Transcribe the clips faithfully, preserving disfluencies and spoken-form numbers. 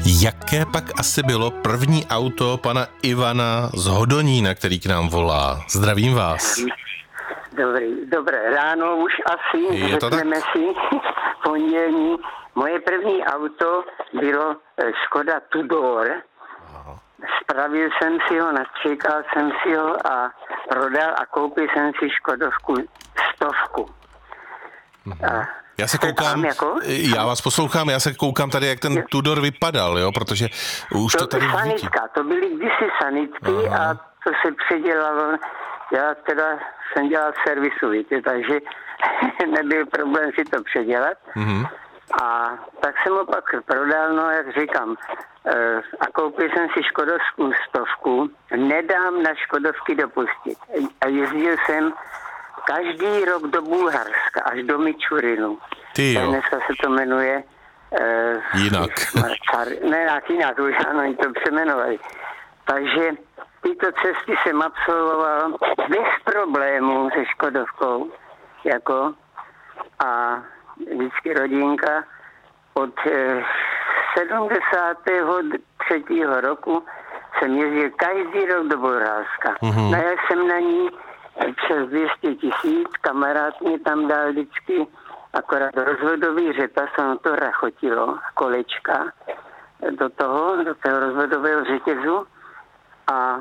Jaké pak asi bylo první auto pana Ivana z Hodonína, který k nám volá? Zdravím vás. Dobrý, dobré ráno už asi, Je to řekneme tak? si, pondělní. Moje první auto bylo Škoda Tudor. Aha. Spravil jsem si ho, nastříkal jsem si ho a prodal a koupil jsem si Škodovku stovku. Mhm. A já se koukám, jako? já vás poslouchám, já se koukám tady, jak ten jo. Tudor vypadal, jo, protože už to, to tady sanitka, to byly kdysi sanitky. Aha. A to se předělalo, já teda jsem dělal servisu, víte, takže nebyl problém si to předělat. Mhm. A tak jsem ho pak prodal, no jak říkám, a koupil jsem si škodovskou stovku, nedám na škodovky dopustit. A jezdil jsem každý rok do Bulharska, až do Mičurinu. Ty jo. Dneska se to jmenuje... Uh, jinak. Ne, jinak, jinak, už ano, oni to přemenovali. Takže tyto cesty jsem absolvoval bez problémů se Škodovkou, jako a vždycky rodinka od eh, sedmdesátého třetího roku jsem jezdil každý rok do Bulharska. Mm-hmm. Najel jsem na ní přes dvě stě tisíc, kamarád mě tam dal vždycky akorát rozvodový řepas, ono to rachotilo, kolečka do toho, do toho rozvodového řetězu a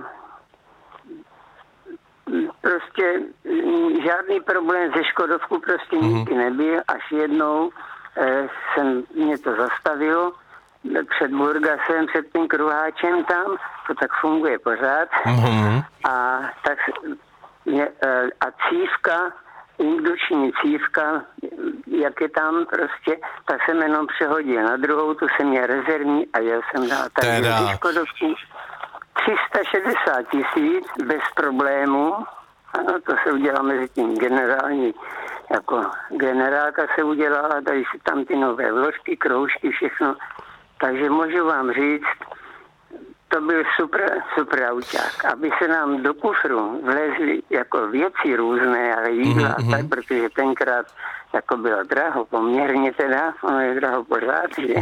prostě žádný problém ze Škodovku prostě mm-hmm. nikdy nebyl, až jednou eh, jsem, mě to zastavilo před Burgasem, před tím kruháčem tam, to tak funguje pořád mm-hmm. a tak je, a cívka, indukční cívka, jak je tam prostě, tak jsem jenom přehodil na druhou, tu jsem měl rezervní a jel jsem dál. Takže ze Škodovky tři sta šedesát tisíc bez problémů. Ano, to se udělá mezi tím generální, jako generálka se udělala, tady si tam ty nové vložky, kroužky, všechno. Takže můžu vám říct, to byl super, super auták. Aby se nám do kufru vlezly jako věci různé, ale jídla, mm-hmm. tak, protože tenkrát jako bylo draho, poměrně teda, ono je draho pořád, že?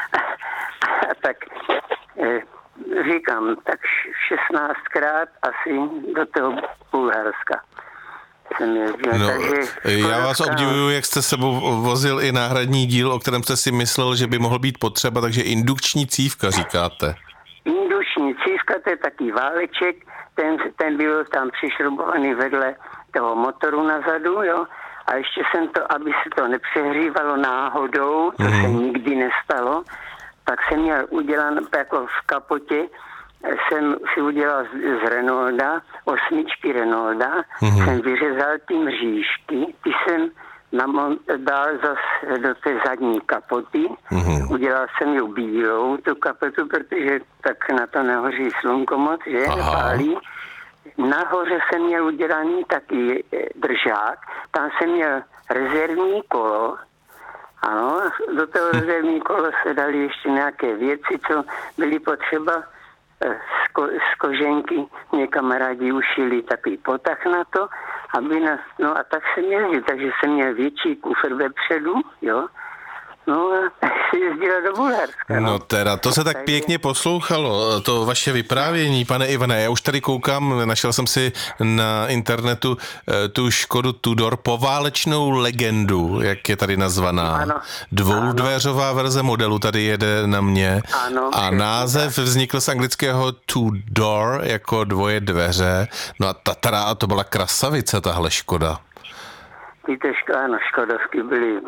Tak eh, říkám, tak šestnáctkrát asi do toho Bulharska jsem jezdil. No, takže já vás obdivuju, jak jste sebou vozil i náhradní díl, o kterém jste si myslel, že by mohl být potřeba, takže indukční cívka říkáte. Indukční cívka, to je taký váleček, ten, ten byl tam přišrubovaný vedle toho motoru nazadu, jo. A ještě jsem to, aby se to nepřehřívalo náhodou, to mm. se nikdy nestalo, tak jsem měl udělan jako v kapotě, jsem si udělal z, z Renaulta, osmičky Renaulta, mm. jsem vyřezal ty mřížky, ty jsem namon, dal zase do té zadní kapoty, mm. udělal jsem ji bílou, tu kapotu, protože tak na to nehoří slunko moc, že, nepálí. Nahoře jsem měl udělaný taky držák, tam jsem měl rezervní kolo, ano, do toho rezervní kolo se dali ještě nějaké věci, co byly potřeba z, ko, z koženky. Mě kamarádi ušili takový potah na to, aby nás, no a tak jsem jezdil, takže jsem měl větší kufr vepředu, jo. No a se jezdila do Bulharska. No. no teda, to se tak Takže... pěkně poslouchalo, to vaše vyprávění, pane Ivane. Já už tady koukám, našel jsem si na internetu tu Škodu Tudor, poválečnou legendu, jak je tady nazvaná. Ano. Dvoudveřová ano. verze modelu tady jede na mě. Ano, a název tak. vznikl z anglického to door, jako dvoje dveře. No a ta, teda, to byla krasavice, tahle Škoda. Ty Škoda, ano, Škodovky byly...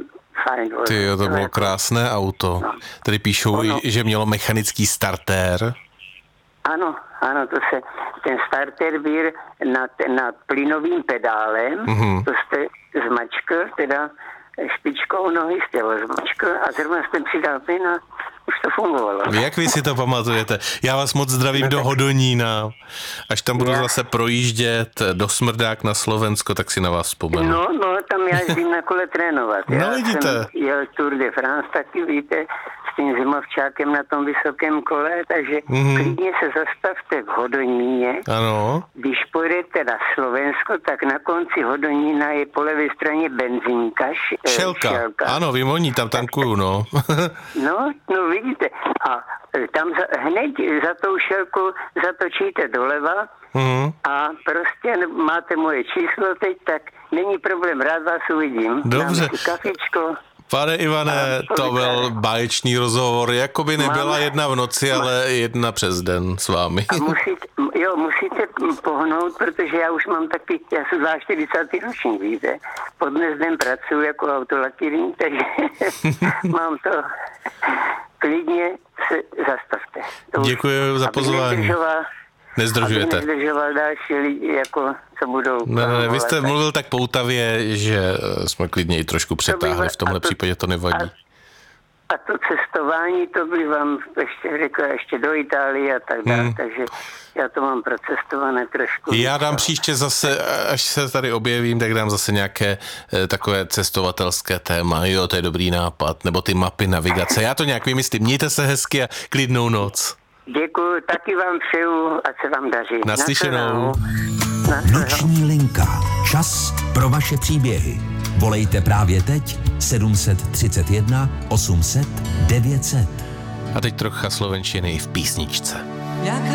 Ty jo, to bylo krásné auto. No. Tady píšou, ono, že mělo mechanický startér. Ano, ano, to se, ten startér byl nad, nad plynovým pedálem, mm-hmm. to jste zmačkl, teda špičkou nohy jste ho zmačkl a zrovna jste přidal plyn a už to fungovalo. Jak vy si to pamatujete? Já vás moc zdravím no, do Hodonína. Až tam budu já. zase projíždět do Smrdák na Slovensko, tak si na vás vzpomenu. No, no, tam já jezdím na kole trénovat. No, já vidíte. jsem jel Tour de France, taky víte, s tím zimovčákem na tom vysokém kole, takže mm-hmm. klidně se zastavte v Hodoníně. Ano. Když pojedete na Slovensko, tak na konci Hodonína je po levé straně benzínka. Š, šelka. šelka. Ano, vím, oni tam tankují, no. no, no vidíte. A tam za, hned za tou šelkou zatočíte doleva mm-hmm. a prostě máte moje číslo teď, tak není problém, rád vás uvidím. Dobře. Kafičko. Pane Ivane, to byl báječný rozhovor, jako by nebyla Mám, jedna v noci, ale jedna přes den s vámi. A musíte, jo, musíte pohnout, protože já už mám taky, já jsem čtyřicátý ročník, víte. Pod dnem pracuji jako autolakírník, takže mám to, klidně se zastavte. To Děkuji už, za pozvání. Nezdržujete. Aby nezdržoval další lidi, jako co budou... Ne, ne, ne, vy jste mluvil tak poutavě, že jsme klidně i trošku přetáhli, v tomhle to, případě to nevadí. A, a to cestování, to bych vám ještě řekla, ještě do Itálie a tak dále, hmm. takže já to mám procestované trošku. Já dám příště zase, až se tady objevím, tak dám zase nějaké e, takové cestovatelské téma. Jo, to je dobrý nápad, nebo ty mapy navigace. Já to nějak vymyslím. Mějte se hezky a klidnou noc. Děkuji, taky vám přeju, ať se vám daří. Naslyšenou. Noční linka. Čas pro vaše příběhy. Volejte právě teď sedm set třicet jedna osm set devět set. A teď trocha slovenštiny v písničce.